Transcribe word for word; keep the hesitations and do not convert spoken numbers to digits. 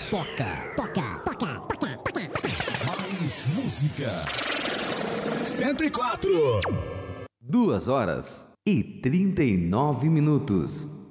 toca, toca, toca, toca, toca. Mais música. cento e quatro. Duas horas e trinta e nove minutos.